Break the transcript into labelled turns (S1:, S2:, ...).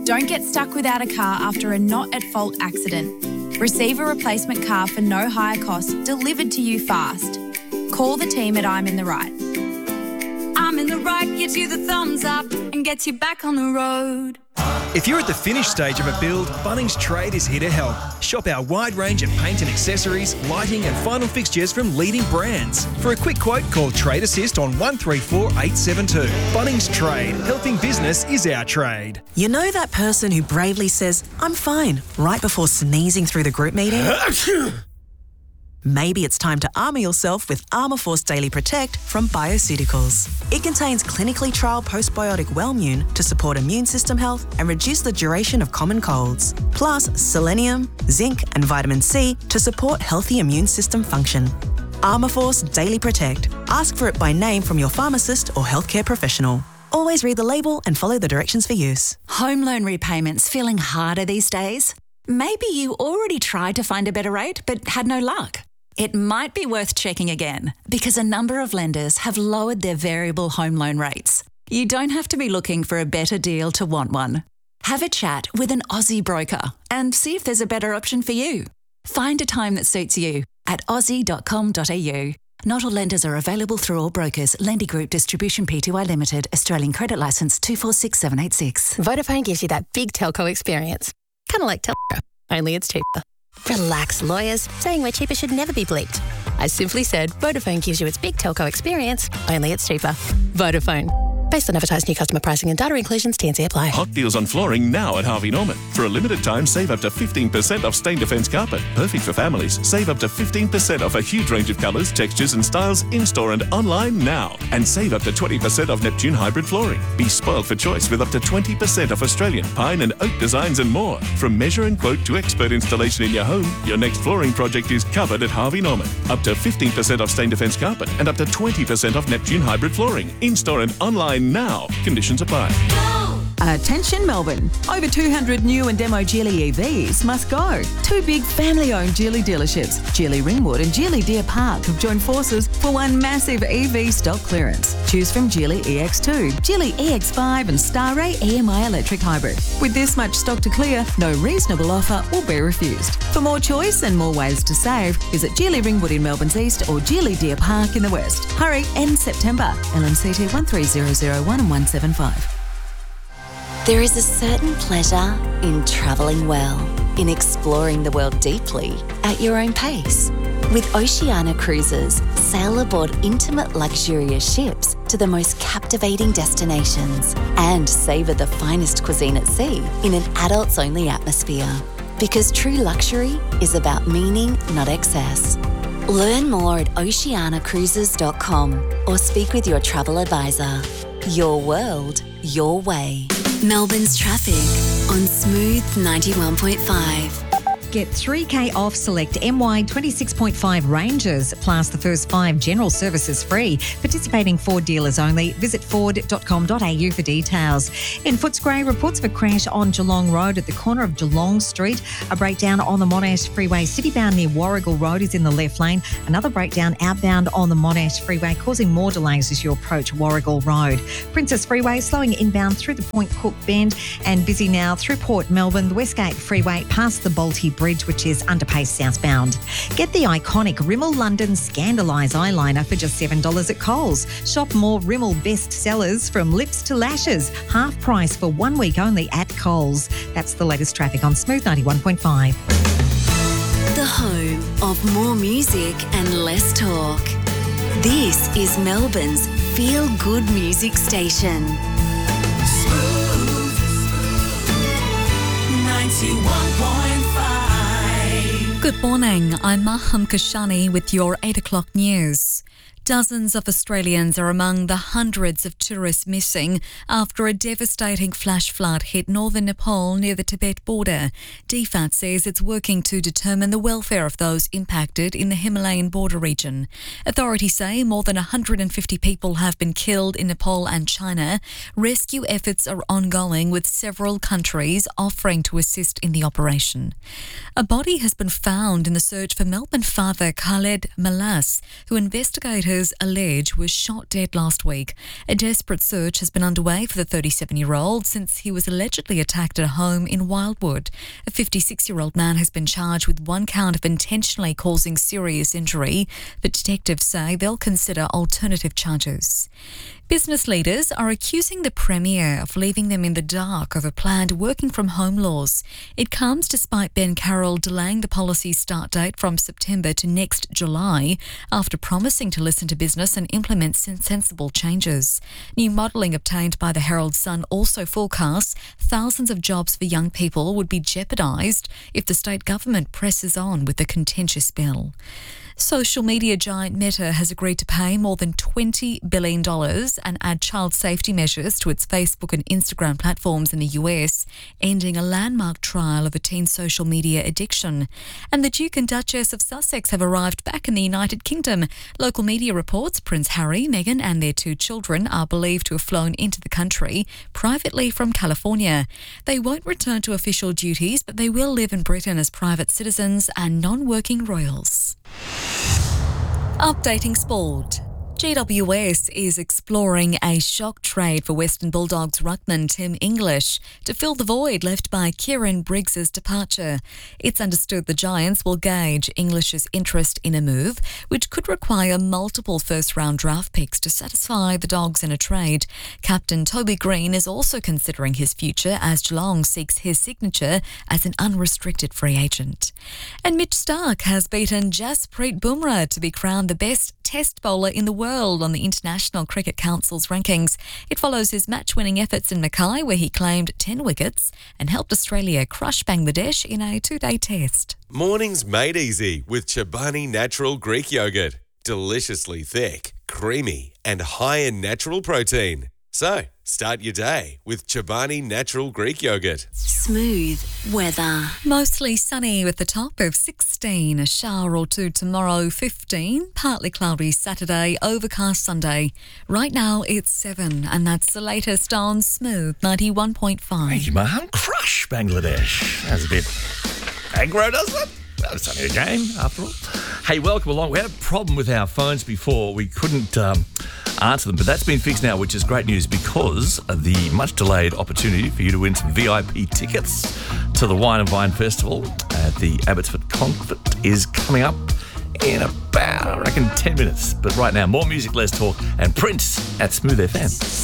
S1: Don't get stuck without a car after a not-at-fault accident. Receive a replacement car for no higher cost delivered to you fast. Call the team at I'm in the Right. I'm in the Right gives you the thumbs up and gets you back on the road.
S2: If you're at the finished stage of a build, Bunnings Trade is here to help. Shop our wide range of paint and accessories, lighting and final fixtures from leading brands. For a quick quote, call Trade Assist on 134 872. Bunnings Trade. Helping business is our trade.
S3: You know that person who bravely says, "I'm fine," right before sneezing through the group meeting? Maybe it's time to armour yourself with Armourforce Daily Protect from Bioceuticals. It contains clinically trialled postbiotic Wellmune to support immune system health and reduce the duration of common colds. Plus, selenium, zinc and vitamin C to support healthy immune system function. Armourforce Daily Protect. Ask for it by name from your pharmacist or healthcare professional. Always read the label and follow the directions for use.
S4: Home loan repayments feeling harder these days? Maybe you already tried to find a better rate but had no luck. It might be worth checking again because a number of lenders have lowered their variable home loan rates. You don't have to be looking for a better deal to want one. Have a chat with an Aussie broker and see if there's a better option for you. Find a time that suits you at aussie.com.au. Not all lenders are available through all brokers. Lendy Group Distribution Pty Limited, Australian Credit Licence 246786.
S5: Vodafone gives you that big telco experience. Kind of like telco, only it's cheaper. Relax, lawyers. Saying we're cheaper should never be bleeped. I simply said Vodafone gives you its big telco experience, only it's cheaper. Vodafone. Based on advertised new customer pricing and data inclusions, T&C apply.
S6: Hot deals on flooring now at Harvey Norman. For a limited time, save up to 15% off Stain Defence carpet. Perfect for families. Save up to 15% off a huge range of colours, textures and styles in-store and online now. And save up to 20% off Neptune hybrid flooring. Be spoiled for choice with up to 20% off Australian pine and oak designs and more. From measure and quote to expert installation in your home, your next flooring project is covered at Harvey Norman. Up to 15% off Stain Defence carpet and up to 20% off Neptune hybrid flooring. In-store and online now. Conditions apply.
S7: Attention Melbourne. Over 200 new and demo Geely EVs must go. Two big family-owned Geely dealerships, Geely Ringwood and Geely Deer Park, have joined forces for one massive EV stock clearance. Choose from Geely EX2, Geely EX5 and Starray EMI electric hybrid. With this much stock to clear, no reasonable offer will be refused. For more choice and more ways to save, visit Geely Ringwood in Melbourne's east or Geely Deer Park in the west. Hurry, end September. LMCT 13001 and 175.
S8: There is a certain pleasure in travelling well, in exploring the world deeply at your own pace. With Oceania Cruises, sail aboard intimate luxurious ships to the most captivating destinations and savour the finest cuisine at sea in an adults-only atmosphere. Because true luxury is about meaning, not excess. Learn more at oceanacruises.com or speak with your travel advisor. Your world, your way. Melbourne's traffic on Smooth 91.5.
S9: Get $3,000 off select MY 26.5 ranges, plus the first 5 general services free. Participating Ford dealers only. Visit ford.com.au for details. In Footscray, reports of a crash on Geelong Road at the corner of Geelong Street. A breakdown on the Monash Freeway citybound near Warrigal Road is in the left lane. Another breakdown outbound on the Monash Freeway, causing more delays as you approach Warrigal Road. Princess Freeway slowing inbound through the Point Cook Bend and busy now through Port Melbourne. The Westgate Freeway past the Balti Bridge, which is underpace southbound. Get the iconic Rimmel London Scandalise eyeliner for just $7 at Coles. Shop more Rimmel best sellers from lips to lashes. Half price for 1 week only at Coles. That's the latest traffic on Smooth 91.5.
S8: The home of more music and less talk. This is Melbourne's feel-good music station.
S10: Smooth 91.5.
S11: Good morning, I'm Maham Kashani with your 8 o'clock news. Dozens of Australians are among the hundreds of tourists missing after a devastating flash flood hit northern Nepal near the Tibet border. DFAT says it's working to determine the welfare of those impacted in the Himalayan border region. Authorities say more than 150 people have been killed in Nepal and China. Rescue efforts are ongoing, with several countries offering to assist in the operation. A body has been found in the search for Melbourne father Khaled Malas, who investigators Leaders allege was shot dead last week. A desperate search has been underway for the 37-year-old since he was allegedly attacked at a home in Wildwood. A 56-year-old man has been charged with one count of intentionally causing serious injury, but detectives say they'll consider alternative charges. Business leaders are accusing the Premier of leaving them in the dark over planned working from home laws. It comes despite Ben Carroll delaying the policy's start date from September to next July after promising to listen to business and implement sensible changes. New modelling obtained by the Herald Sun also forecasts thousands of jobs for young people would be jeopardised if the state government presses on with the contentious bill. Social media giant Meta has agreed to pay more than $20 billion and add child safety measures to its Facebook and Instagram platforms in the US, ending a landmark trial of a teen social media addiction. And the Duke and Duchess of Sussex have arrived back in the United Kingdom. Local media reports Prince Harry, Meghan and their 2 children are believed to have flown into the country privately from California. They won't return to official duties, but they will live in Britain as private citizens and non-working royals. Updating sport. GWS is exploring a shock trade for Western Bulldogs ruckman Tim English to fill the void left by Kieran Briggs's departure. It's understood the Giants will gauge English's interest in a move, which could require multiple first-round draft picks to satisfy the Dogs in a trade. Captain Toby Green is also considering his future as Geelong seeks his signature as an unrestricted free agent. And Mitch Starc has beaten Jasprit Bumrah to be crowned the best Test bowler in the world on the International Cricket Council's rankings. It follows his match-winning efforts in Mackay, where he claimed 10 wickets and helped Australia crush Bangladesh in a 2-day test.
S12: Mornings made easy with Chobani Natural Greek Yogurt. Deliciously thick, creamy and high in natural protein. So, start your day with Chobani Natural Greek Yogurt.
S8: Smooth weather.
S11: Mostly sunny with the top of 16. A shower or two tomorrow, 15. Partly cloudy Saturday, overcast Sunday. Right now it's 7, and that's the latest on Smooth 91.5.
S13: Thank you, Maham. Crush Bangladesh. That's a bit aggro, doesn't it? It's only a game, after all. Hey, welcome along. We had a problem with our phones before. We couldn't answer them, but that's been fixed now, which is great news because of the much-delayed opportunity for you to win some VIP tickets to the Wine and Vine Festival at the Abbotsford Convent is coming up in about, I reckon, 10 minutes. But right now, more music, less talk, and Prince at Smooth FM.